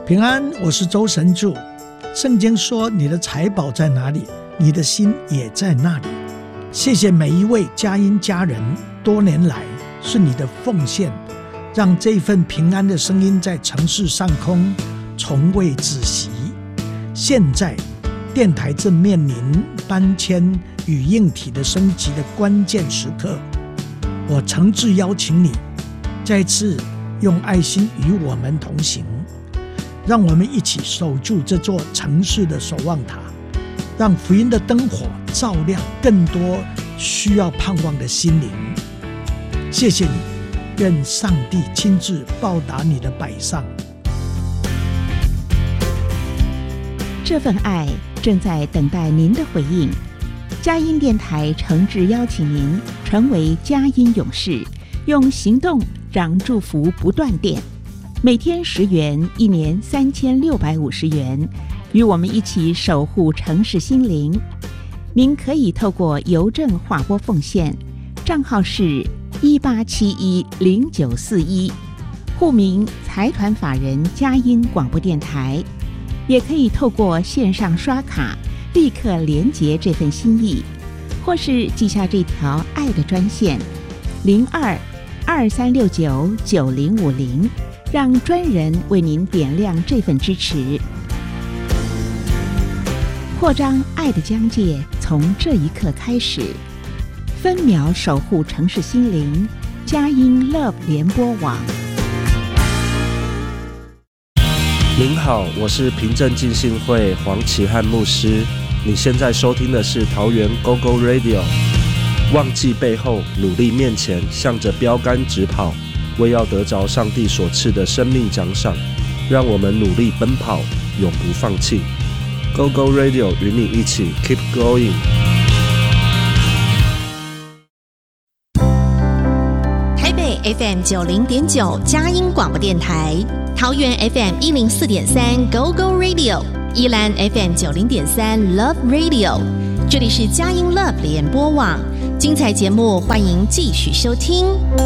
平安，我是周神助。圣经说，你的财宝在哪里，你的心也在那里。谢谢每一位佳音家人，多年来是你的奉献，让这份平安的声音在城市上空从未止息。现在电台正面临搬迁与硬体的升级的关键时刻，我诚挚邀请你再次用爱心与我们同行，让我们一起守住这座城市的守望塔，让福音的灯火照亮更多需要盼望的心灵。谢谢你，愿上帝亲自报答你的摆上。 这份爱正在等待您的回应。佳音电台诚挚邀请您成为佳音勇士，用行动让祝福不断电。每天10元，一年3650元，与我们一起守护城市心灵。您可以透过邮政划拨奉献，账号是18710941，户名财团法人佳音广播电台。也可以透过线上刷卡立刻连结这份心意，或是记下这条爱的专线0223699050，让专人为您点亮这份支持。扩张爱的疆界从这一刻开始，分秒守护城市心灵，佳音 Love 联播网。 您好，我是平镇浸信会黄启汉牧师。你现在收听的是桃园 GoGo Radio。忘记背后，努力面前，向着标杆直跑，为要得着上帝所赐的生命奖赏。让我们努力奔跑，永不放弃。GoGo Radio 与你一起 Keep Going。 台北 FM 90.9佳音广播电台，桃园 FM 104.3 GoGo Radio， 宜兰 FM 90.3 Love Radio， 这里是佳音 Love 联播网，精彩节目欢迎继续收听。